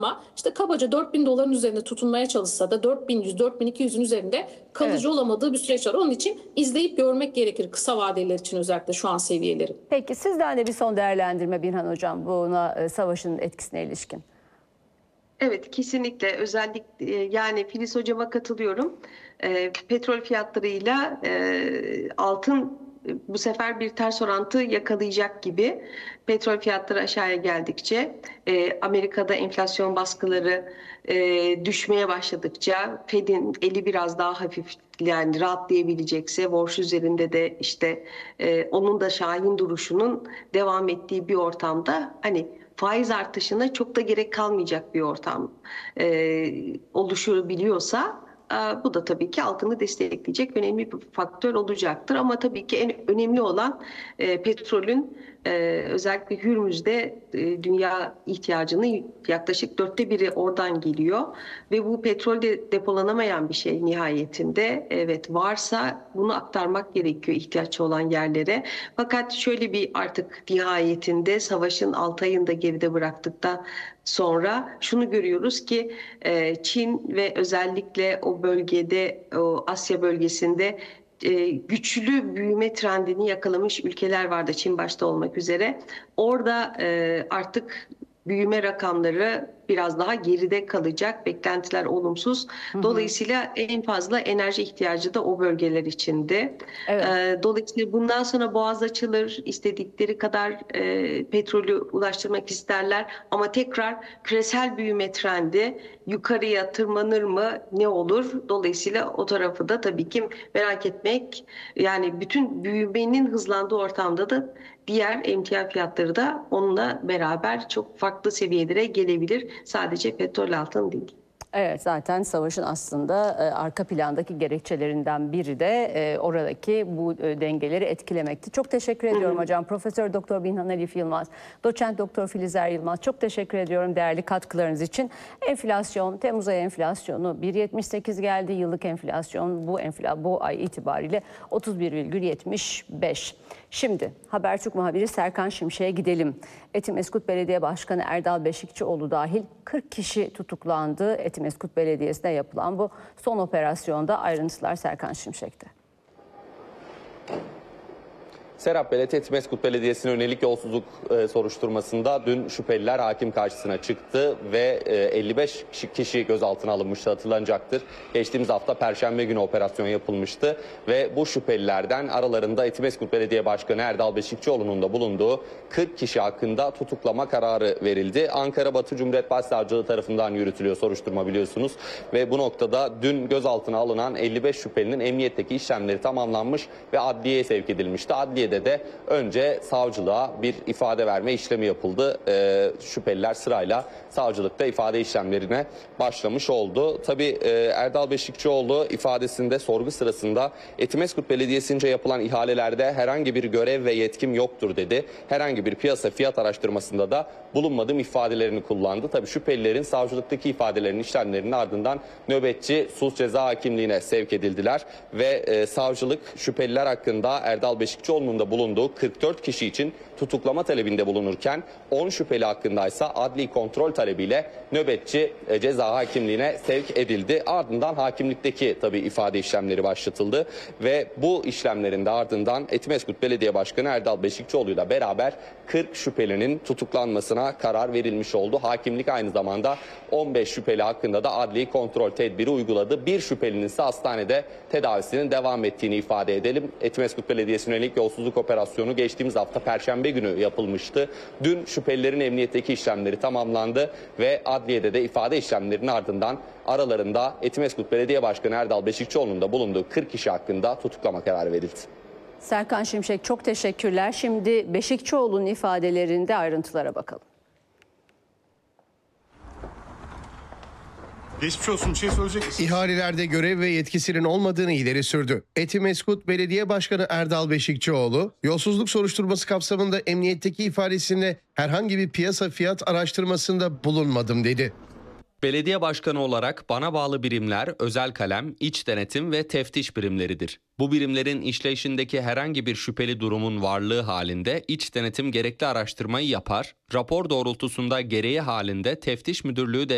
Ama işte kabaca 4.000 doların üzerinde tutunmaya çalışsa da 4.100, 4.200'ün üzerinde kalıcı Evet. olamadığı bir süreç var. Onun için izleyip görmek gerekir kısa vadeler için, özellikle şu an seviyeleri. Peki sizden de bir son değerlendirme Binhan Hocam buna savaşın etkisine ilişkin. Evet, kesinlikle, özellikle yani Filiz hocama katılıyorum. Petrol fiyatlarıyla altın bu sefer bir ters orantı yakalayacak gibi. Petrol fiyatları aşağıya geldikçe, Amerika'da enflasyon baskıları düşmeye başladıkça, Fed'in eli biraz daha hafif, yani rahatlayabilecekse, borç üzerinde de işte onun da şahin duruşunun devam ettiği bir ortamda hani faiz artışına çok da gerek kalmayacak bir ortam oluşabiliyorsa, bu da tabii ki altını destekleyecek önemli bir faktör olacaktır. Ama tabii ki en önemli olan petrolün özellikle Hürmüz'de dünya ihtiyacının yaklaşık 1/4'ü oradan geliyor. Ve bu petrol de depolanamayan bir şey nihayetinde. Evet, varsa bunu aktarmak gerekiyor ihtiyaç olan yerlere. Fakat şöyle bir, artık nihayetinde savaşın 6 ayını da geride bıraktıktan sonra şunu görüyoruz ki Çin ve özellikle o bölgede, o Asya bölgesinde güçlü büyüme trendini yakalamış ülkeler vardı, Çin başta olmak üzere. Orada artık büyüme rakamları biraz daha geride kalacak. Beklentiler olumsuz. Dolayısıyla en fazla enerji ihtiyacı da o bölgeler içinde. Evet. Dolayısıyla bundan sonra boğaz açılır, istedikleri kadar petrolü ulaştırmak isterler. Ama tekrar küresel büyüme trendi yukarıya tırmanır mı, ne olur? Dolayısıyla o tarafı da tabii ki merak etmek. Yani bütün büyümenin hızlandığı ortamda da diğer emtia fiyatları da onunla beraber çok farklı seviyelere gelebilir. Sadece petrol, altın değil. Evet, zaten savaşın aslında arka plandaki gerekçelerinden biri de oradaki bu dengeleri etkilemekti. Çok teşekkür ediyorum hocam. Profesör Doktor Binhan Elif Yılmaz, Doçent Doktor Filizer Yılmaz, çok teşekkür ediyorum değerli katkılarınız için. Enflasyon, Temmuz ayı enflasyonu 1,78 geldi. Yıllık enflasyon bu ay itibariyle 31,75. Şimdi Habertürk muhabiri Serkan Şimşek'e gidelim. Etimeskut Belediye Başkanı Erdal Beşikçioğlu dahil 40 kişi tutuklandı. Etimeskut Belediyesi'nde yapılan bu son operasyonda ayrıntılar Serkan Şimşek'te. Serap Bey, Etimeskut Belediyesi'ne yönelik yolsuzluk soruşturmasında dün şüpheliler hakim karşısına çıktı ve 55 kişi gözaltına alınmıştı, hatırlanacaktır. Geçtiğimiz hafta Perşembe günü operasyon yapılmıştı ve bu şüphelilerden aralarında Etimeskut Belediye Başkanı Erdal Beşikçioğlu'nun da bulunduğu 40 kişi hakkında tutuklama kararı verildi. Ankara Batı Cumhuriyet Başsavcılığı tarafından yürütülüyor soruşturma, biliyorsunuz. Ve bu noktada dün gözaltına alınan 55 şüphelinin emniyetteki işlemleri tamamlanmış ve adliyeye sevk edilmişti. Adliyede de önce savcılığa bir ifade verme işlemi yapıldı. Şüpheliler sırayla savcılıkta ifade işlemlerine başlamış oldu. Tabii Erdal Beşikçioğlu ifadesinde, sorgu sırasında Etimeskut Belediyesi'nce yapılan ihalelerde herhangi bir görev ve yetkim yoktur dedi. Herhangi bir piyasa fiyat araştırmasında da bulunmadım ifadelerini kullandı. Tabii şüphelilerin savcılıktaki ifadelerinin işlemlerinin ardından nöbetçi sulh ceza hakimliğine sevk edildiler ve savcılık şüpheliler hakkında Erdal Beşikçioğlu'nun da bulunduğu 44 kişi için tutuklama talebinde bulunurken 10 şüpheli hakkındaysa adli kontrol talebiyle nöbetçi ceza hakimliğine sevk edildi. Ardından hakimlikteki tabii ifade işlemleri başlatıldı ve bu işlemlerin de ardından Etimeskut Belediye Başkanı Erdal Beşikçioğlu'yla beraber 40 şüphelinin tutuklanmasına karar verilmiş oldu. Hakimlik aynı zamanda 15 şüpheli hakkında da adli kontrol tedbiri uyguladı. Bir şüphelinin ise hastanede tedavisinin devam ettiğini ifade edelim. Etimeskut Belediyesi'ne yönelik yolsuzluk operasyonu geçtiğimiz hafta Perşembe günü yapılmıştı. Dün şüphelilerin emniyetteki işlemleri tamamlandı ve adliyede de ifade işlemlerinin ardından aralarında Etimeskut Belediye Başkanı Erdal Beşikçioğlu'nun da bulunduğu 40 kişi hakkında tutuklama kararı verildi. Serkan Şimşek, çok teşekkürler. Şimdi Beşikçioğlu'nun ifadelerinde ayrıntılara bakalım. Geçmiş olsun, bir şey söyleyecek misin? İhalelerde görev ve yetkisinin olmadığını ileri sürdü. Etimeskut Belediye Başkanı Erdal Beşikçioğlu, yolsuzluk soruşturması kapsamında emniyetteki ifadesinde herhangi bir piyasa fiyat araştırmasında bulunmadım dedi. Belediye başkanı olarak bana bağlı birimler özel kalem, iç denetim ve teftiş birimleridir. Bu birimlerin işleyişindeki herhangi bir şüpheli durumun varlığı halinde iç denetim gerekli araştırmayı yapar, rapor doğrultusunda gereği halinde teftiş müdürlüğü